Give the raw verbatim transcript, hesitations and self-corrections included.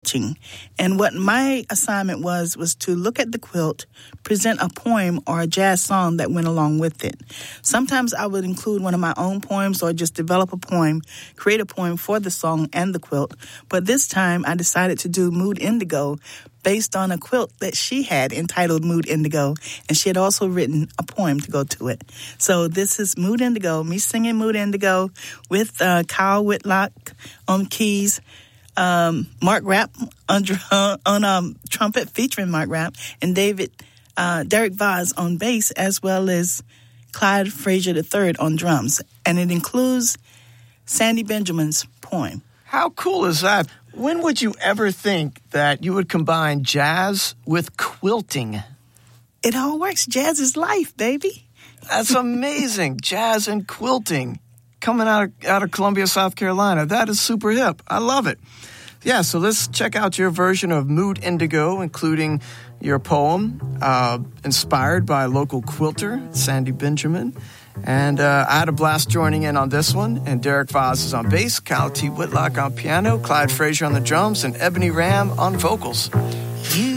quilting. And what my assignment was, was to look at the quilt, present a poem or a jazz song that went along with it. Sometimes I would include one of my own poems or just develop a poem, create a poem for the song and the quilt. But this time I decided to do Mood Indigo based on a quilt that she had entitled Mood Indigo, and she had also written a poem to go to it. So this is Mood Indigo, me singing Mood Indigo with uh, Kyle Whitlock on keys, um, Mark Rapp on, uh, on um, trumpet featuring Mark Rapp, and David uh, Derek Vaz on bass, as well as Clyde Frazier the third on drums. And it includes Sandy Benjamin's poem. How cool is that? When would you ever think that you would combine jazz with quilting? It all works. Jazz is life, baby. That's amazing. Jazz and quilting coming out of, out of Columbia, South Carolina. That is super hip. I love it. Yeah, so let's check out your version of Mood Indigo, including your poem, uh, inspired by a local quilter, Sandy Benjamin. And uh, I had a blast joining in on this one. And Derek Vaz is on bass, Kyle T. Whitlock on piano, Clyde Frazier on the drums, and Ebony Ram on vocals.